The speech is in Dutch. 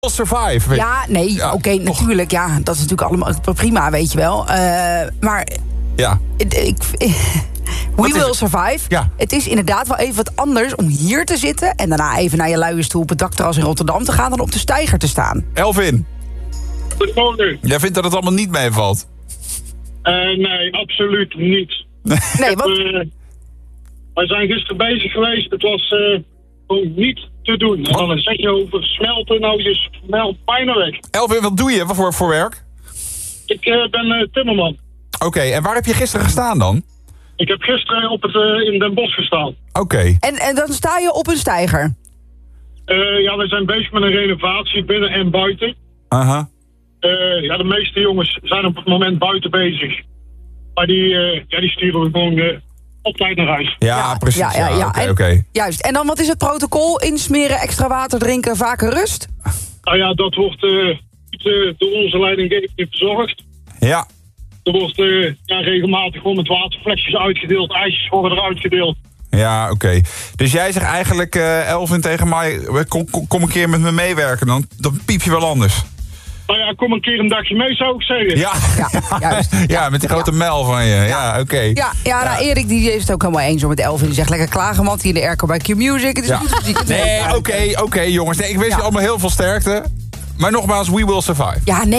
Survive. Ja, nee, Ja, oké, natuurlijk. Ja, dat is natuurlijk allemaal prima, weet je wel. Maar Ja. We Will Survive. Ja. Het is inderdaad wel even wat anders om hier te zitten... en daarna even naar je luie stoel op het dakterras in Rotterdam te gaan... dan op de steiger te staan. Elvin, Goedemorgen. jij vindt dat het allemaal niet meevalt? Nee, absoluut niet. Nee, wat... Wij zijn gisteren bezig geweest. Het was gewoon niet te doen. En dan zeg je over smelten. Nou, je smelt bijna weg. Elvin, wat doe je voor werk? Ik ben timmerman. Oké, en waar heb je gisteren gestaan dan? Ik heb gisteren in Den Bosch gestaan. Oké. En dan sta je op een steiger. Ja, we zijn bezig met een renovatie binnen en buiten. Aha. Ja, de meeste jongens zijn op het moment buiten bezig. Maar die sturen we gewoon op tijd naar huis. Ja, precies. Ja. Oké. En- Juist. En dan, wat is het protocol? Insmeren, extra water drinken, vaker rust? Nou ja, dat wordt door onze leidinggevende verzorgd. Ja. Er wordt regelmatig gewoon met waterflesjes uitgedeeld. IJsjes worden er uitgedeeld. Ja, oké. Dus jij zegt eigenlijk, Elvin, tegen mij... Kom een keer met me meewerken, dan piep je wel anders. Nou ja, kom een keer een dagje mee, zou ik zeggen. Ja, Juist. ja, met die grote mijl van je. Ja, oké. Ja, nou, Erik die is het ook helemaal eens met Elvin. Die zegt lekker klagen, want die in de airco bij Q-Music. Het is goed muziek. Nee, oké, jongens. Nee, ik wens je allemaal heel veel sterkte. Maar nogmaals, we will survive. Ja, nee.